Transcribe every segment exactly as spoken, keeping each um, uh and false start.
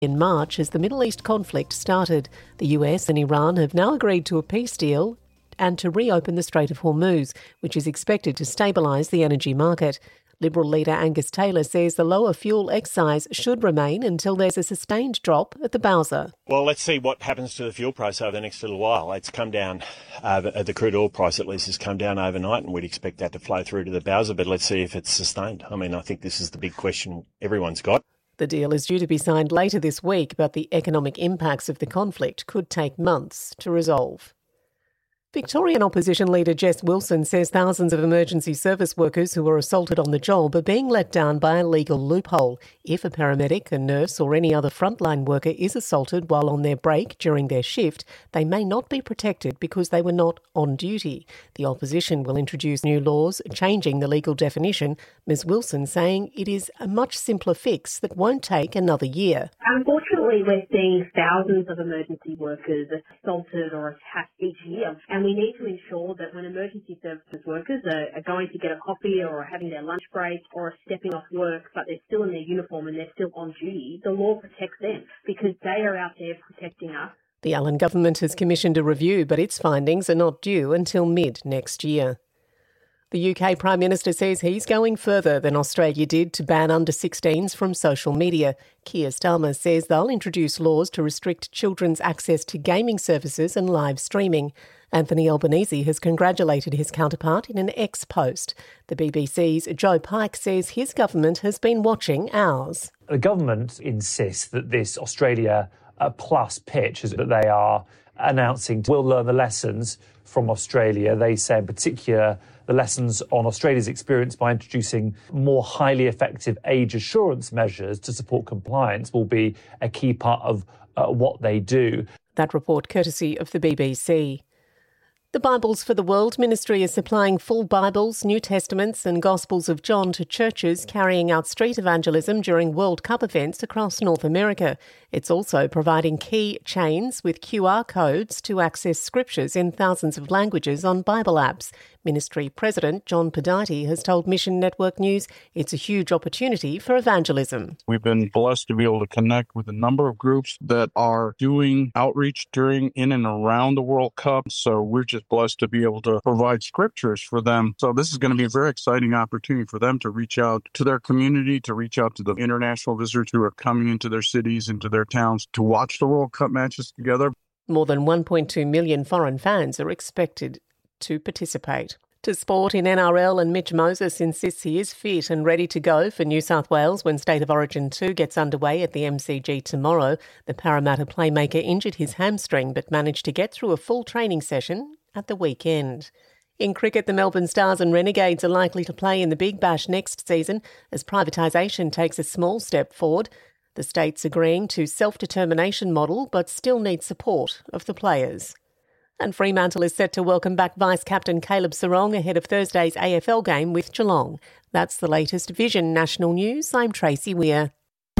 in March as the Middle East conflict started. The U S and Iran have now agreed to a peace deal and to reopen the Strait of Hormuz, which is expected to stabilise the energy market. Liberal leader Angus Taylor says the lower fuel excise should remain until there's a sustained drop at the Bowser. Well, let's see what happens to the fuel price over the next little while. It's come down, uh, the crude oil price at least has come down overnight, and we'd expect that to flow through to the Bowser, but let's see if it's sustained. I mean, I think this is the big question everyone's got. The deal is due to be signed later this week, but the economic impacts of the conflict could take months to resolve. Victorian opposition leader Jess Wilson says thousands of emergency service workers who were assaulted on the job are being let down by a legal loophole. If a paramedic, a nurse or any other frontline worker is assaulted while on their break during their shift, they may not be protected because they were not on duty. The opposition will introduce new laws changing the legal definition, Miz Wilson saying it is a much simpler fix that won't take another year. Unfortunately, we're seeing thousands of emergency workers assaulted or attacked each year. And we need to ensure that when emergency services workers are, are going to get a coffee or are having their lunch break or are stepping off work, but they're still in their uniform and they're still on duty, the law protects them because they are out there protecting us. The Allen government has commissioned a review, but its findings are not due until mid next year. The U K Prime Minister says he's going further than Australia did to ban under sixteens from social media. Keir Starmer says they'll introduce laws to restrict children's access to gaming services and live streaming. Anthony Albanese has congratulated his counterpart in an X post. The B B C's Joe Pike says his government has been watching ours. The government insists that this Australia Plus pitch that they are announcing will learn the lessons from Australia. They say in particular the lessons on Australia's experience by introducing more highly effective age assurance measures to support compliance will be a key part of uh, what they do. That report courtesy of the B B C. The Bibles for the World Ministry is supplying full Bibles, New Testaments and Gospels of John to churches carrying out street evangelism during World Cup events across North America. It's also providing key chains with Q R codes to access scriptures in thousands of languages on Bible apps. Ministry President John Pedite has told Mission Network News it's a huge opportunity for evangelism. We've been blessed to be able to connect with a number of groups that are doing outreach during, in and around the World Cup. So we're just blessed to be able to provide scriptures for them. So this is going to be a very exciting opportunity for them to reach out to their community, to reach out to the international visitors who are coming into their cities, into their towns, to watch the World Cup matches together. More than one point two million foreign fans are expected to participate. To sport in N R L, and Mitch Moses insists he is fit and ready to go for New South Wales when State of Origin two gets underway at the M C G tomorrow. The Parramatta playmaker injured his hamstring but managed to get through a full training session at the weekend. In cricket, the Melbourne Stars and Renegades are likely to play in the Big Bash next season as privatisation takes a small step forward. The state's agreeing to self-determination model but still needs support of the players. And Fremantle is set to welcome back Vice-Captain Caleb Serong ahead of Thursday's A F L game with Geelong. That's the latest Vision National News. I'm Tracy Weir.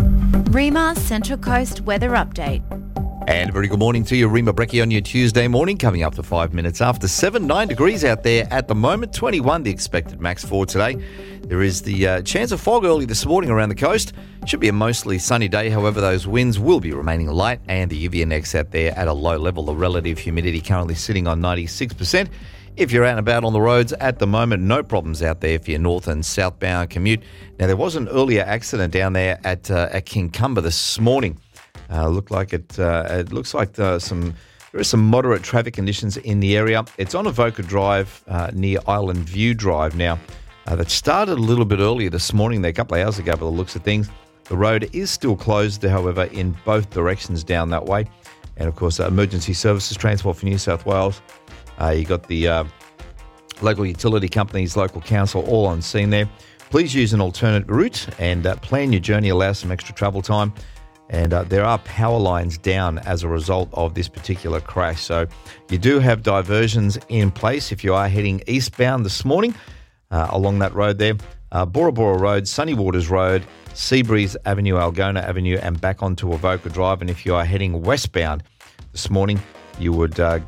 Rima Central Coast Weather Update. And a very good morning to you, Rima Breckie, on your Tuesday morning, coming up to five minutes after seven. Nine degrees out there at the moment, twenty-one the expected max for today. There is the uh, chance of fog early this morning around the coast. Should be a mostly sunny day, however, those winds will be remaining light and the U V index out there at a low level. The relative humidity currently sitting on ninety-six percent. If you're out and about on the roads at the moment, no problems out there for your north and southbound commute. Now, there was an earlier accident down there at, uh, at Kincumber this morning. Uh, looked like it. Uh, it looks like uh, some there are some moderate traffic conditions in the area. It's on Avoca Drive uh, near Island View Drive. Now, uh, that started a little bit earlier this morning, there a couple of hours ago, by the looks of things. The road is still closed, however, in both directions down that way. And of course, uh, emergency services, Transport for New South Wales. Uh, you got the uh, local utility companies, local council, all on scene there. Please use an alternate route and uh, plan your journey. Allow some extra travel time. And uh, there are power lines down as a result of this particular crash. So you do have diversions in place if you are heading eastbound this morning uh, along that road there. Uh, Bora Bora Road, Sunny Waters Road, Seabreeze Avenue, Algona Avenue, and back onto Avoca Drive. And if you are heading westbound this morning, you would uh,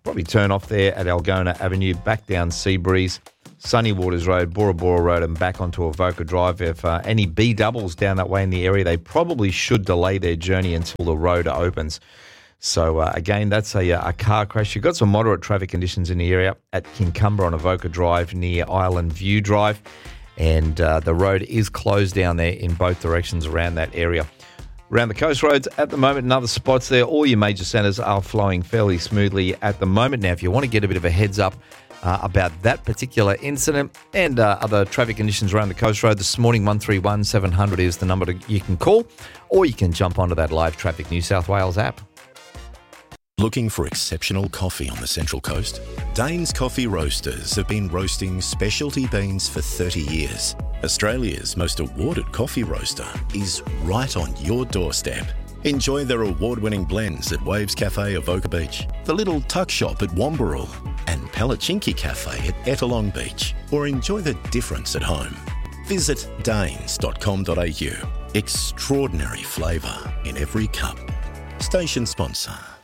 probably turn off there at Algona Avenue, back down Seabreeze, Sunny Waters Road, Bora Bora Road, and back onto Avoca Drive. If uh, any B doubles down that way in the area, they probably should delay their journey until the road opens. So, uh, again, that's a, a car crash. You've got some moderate traffic conditions in the area at Kincumber on Avoca Drive near Island View Drive. And uh, the road is closed down there in both directions around that area. Around the coast roads at the moment, in other spots there, all your major centres are flowing fairly smoothly at the moment. Now, if you want to get a bit of a heads up uh, about that particular incident and uh, other traffic conditions around the coast road this morning, one three one seven hundred is the number to, you can call, or you can jump onto that Live Traffic New South Wales app. Looking for exceptional coffee on the Central Coast? Dane's Coffee Roasters have been roasting specialty beans for thirty years. Australia's most awarded coffee roaster is right on your doorstep. Enjoy their award-winning blends at Waves Cafe Avoca Beach, the Little Tuck Shop at Wambarrel, and Palachinki Cafe at Ettalong Beach, or enjoy the difference at home. Visit danes dot com dot a u. Extraordinary flavour in every cup. Station sponsor.